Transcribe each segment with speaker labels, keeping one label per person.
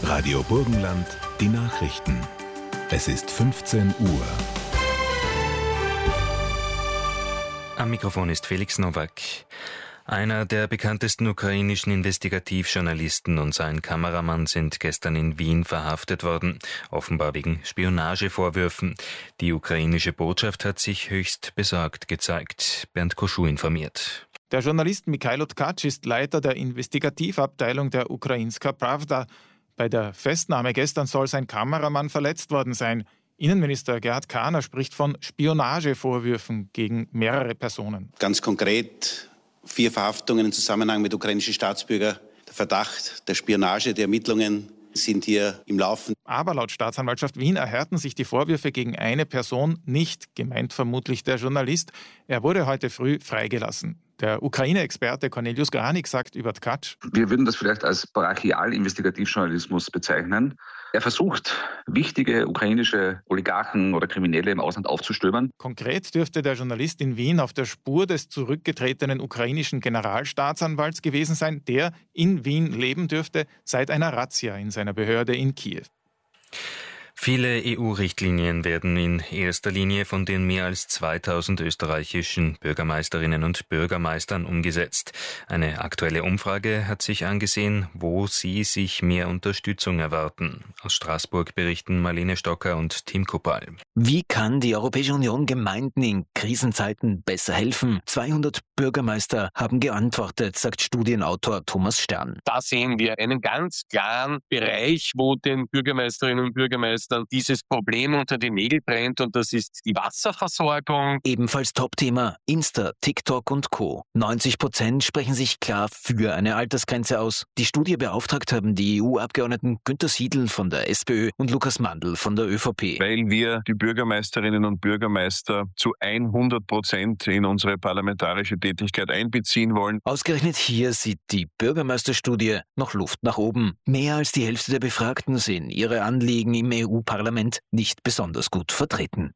Speaker 1: Radio Burgenland, die Nachrichten. Es ist 15 Uhr.
Speaker 2: Am Mikrofon ist Felix Nowak. Einer der bekanntesten ukrainischen Investigativjournalisten und sein Kameramann sind gestern in Wien verhaftet worden, offenbar wegen Spionagevorwürfen. Die ukrainische Botschaft hat sich höchst besorgt gezeigt. Bernd Koschuh informiert.
Speaker 3: Der Journalist Mikhailo Tkach ist Leiter der Investigativabteilung der Ukrainska Pravda. Bei der Festnahme gestern soll sein Kameramann verletzt worden sein. Innenminister Gerhard Kahner spricht von Spionagevorwürfen gegen mehrere Personen.
Speaker 4: Ganz konkret 4 Verhaftungen im Zusammenhang mit ukrainischen Staatsbürgern. Der Verdacht der Spionage, der Ermittlungen sind hier im Laufen.
Speaker 3: Aber laut Staatsanwaltschaft Wien erhärten sich die Vorwürfe gegen eine Person nicht, gemeint vermutlich der Journalist. Er wurde heute früh freigelassen. Der Ukraine-Experte Cornelius Granik sagt über Tkach:
Speaker 5: Wir würden das vielleicht als Brachial-Investigativjournalismus bezeichnen. Er versucht, wichtige ukrainische Oligarchen oder Kriminelle im Ausland aufzustöbern.
Speaker 3: Konkret dürfte der Journalist in Wien auf der Spur des zurückgetretenen ukrainischen Generalstaatsanwalts gewesen sein, der in Wien leben dürfte seit einer Razzia in seiner Behörde in Kiew.
Speaker 2: Viele EU-Richtlinien werden in erster Linie von den mehr als 2000 österreichischen Bürgermeisterinnen und Bürgermeistern umgesetzt. Eine aktuelle Umfrage hat sich angesehen, wo sie sich mehr Unterstützung erwarten. Aus Straßburg berichten Marlene Stocker und Tim Kuppal.
Speaker 6: Wie kann die Europäische Union Gemeinden in Krisenzeiten besser helfen? 200 Bürgermeister haben geantwortet, sagt Studienautor Thomas Stern.
Speaker 7: Da sehen wir einen ganz klaren Bereich, wo den Bürgermeisterinnen und Bürgermeistern dieses Problem unter die Nägel brennt, und das ist die Wasserversorgung.
Speaker 6: Ebenfalls Topthema Insta, TikTok und Co. 90% sprechen sich klar für eine Altersgrenze aus. Die Studie beauftragt haben die EU-Abgeordneten Günter Siedl von der SPÖ und Lukas Mandl von der ÖVP.
Speaker 8: Weil wir die Bürgermeisterinnen und Bürgermeister zu 100% in unsere parlamentarische Tätigkeit einbeziehen wollen.
Speaker 6: Ausgerechnet hier sieht die Bürgermeisterstudie noch Luft nach oben. Mehr als die Hälfte der Befragten sehen ihre Anliegen im EU-Parlament nicht besonders gut vertreten.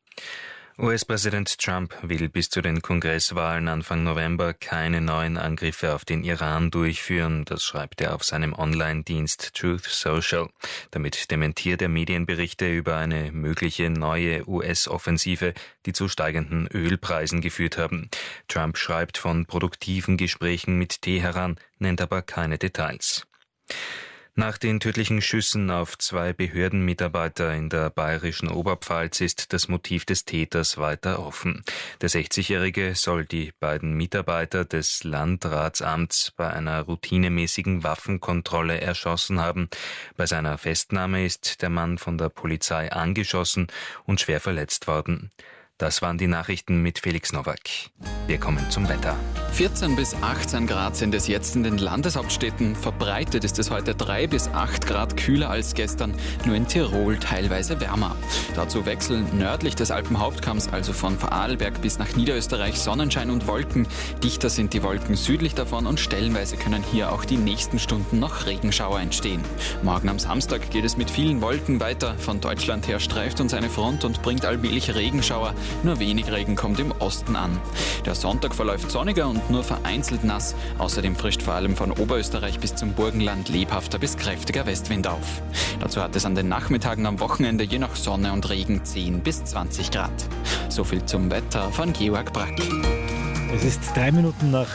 Speaker 2: US-Präsident Trump will bis zu den Kongresswahlen Anfang November keine neuen Angriffe auf den Iran durchführen. Das schreibt er auf seinem Online-Dienst Truth Social. Damit dementiert er Medienberichte über eine mögliche neue US-Offensive, die zu steigenden Ölpreisen geführt haben. Trump schreibt von produktiven Gesprächen mit Teheran, nennt aber keine Details. Nach den tödlichen Schüssen auf 2 Behördenmitarbeiter in der bayerischen Oberpfalz ist das Motiv des Täters weiter offen. Der 60-Jährige soll die beiden Mitarbeiter des Landratsamts bei einer routinemäßigen Waffenkontrolle erschossen haben. Bei seiner Festnahme ist der Mann von der Polizei angeschossen und schwer verletzt worden. Das waren die Nachrichten mit Felix Nowak. Wir kommen zum Wetter.
Speaker 9: 14 bis 18 Grad sind es jetzt in den Landeshauptstädten. Verbreitet ist es heute 3 bis 8 Grad kühler als gestern, nur in Tirol teilweise wärmer. Dazu wechseln nördlich des Alpenhauptkamms, also von Vorarlberg bis nach Niederösterreich, Sonnenschein und Wolken. Dichter sind die Wolken südlich davon und stellenweise können hier auch die nächsten Stunden noch Regenschauer entstehen. Morgen am Samstag geht es mit vielen Wolken weiter. Von Deutschland her streift uns eine Front und bringt allmählich Regenschauer. Nur wenig Regen kommt im Osten an. Der Sonntag verläuft sonniger und nur vereinzelt nass. Außerdem frischt vor allem von Oberösterreich bis zum Burgenland lebhafter bis kräftiger Westwind auf. Dazu hat es an den Nachmittagen am Wochenende je nach Sonne und Regen 10 bis 20 Grad. So viel zum Wetter von Georg Brack.
Speaker 10: Es ist 3 Minuten nach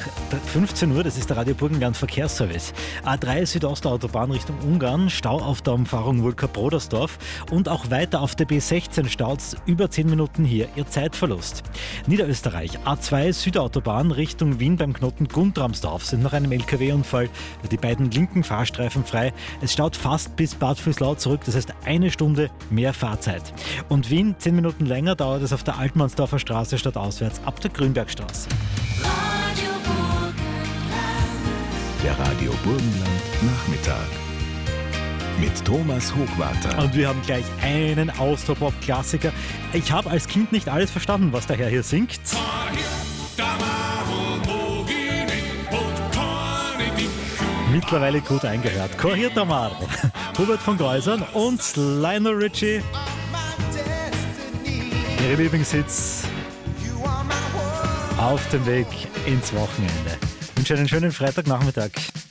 Speaker 10: 15 Uhr, das ist der Radio Burgenland Verkehrsservice. A3 Südostautobahn Richtung Ungarn, Stau auf der Umfahrung Wulka-Brodersdorf und auch weiter auf der B16 staut's über 10 Minuten hier, Ihr Zeitverlust. Niederösterreich, A2 Südautobahn Richtung Wien beim Knoten Guntramsdorf sind nach einem LKW-Unfall die beiden linken Fahrstreifen frei. Es staut fast bis Bad Vöslau zurück, das heißt 1 Stunde mehr Fahrzeit. Und Wien 10 Minuten länger dauert es auf der Altmannsdorfer Straße stadtauswärts ab der Grünbergstraße.
Speaker 1: Der Radio Burgenland Nachmittag mit Thomas Hochwarter.
Speaker 10: Und wir haben gleich einen Austropop-Klassiker. Ich habe als Kind nicht alles verstanden, was der Herr hier singt. Mittlerweile gut eingehört. Corrier Tamar, Hubert von Geusern und Lionel Richie. Ihre Lieblingshits auf dem Weg ins Wochenende. Ich wünsche einen schönen Freitagnachmittag.